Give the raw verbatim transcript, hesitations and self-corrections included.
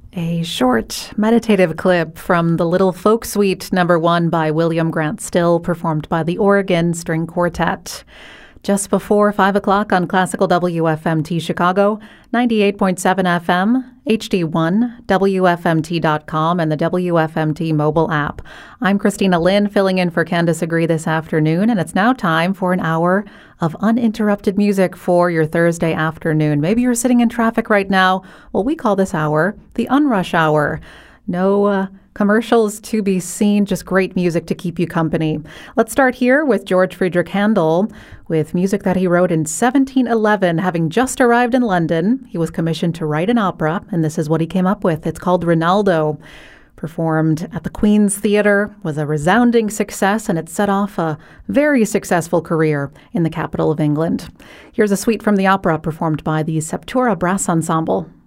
A short, meditative clip from The Little Folk Suite number one by William Grant Still, performed by the Oregon String Quartet. Just before five o'clock on Classical W F M T Chicago, ninety-eight point seven F M, H D one, W F M T dot com, and the W F M T mobile app. I'm Christina Lynn, filling in for Candice Agree this afternoon, and it's now time for an hour of uninterrupted music for your Thursday afternoon. Maybe you're sitting in traffic right now. Well, we call this hour the Unrush Hour. No uh, commercials to be seen, just great music to keep you company. Let's start here with George Friedrich Handel with music that he wrote in seventeen eleven. Having just arrived in London, he was commissioned to write an opera, and this is what he came up with. It's called Rinaldo. Performed at the Queen's Theatre, was a resounding success, and it set off a very successful career in the capital of England. Here's a suite from the opera performed by the Septura Brass Ensemble.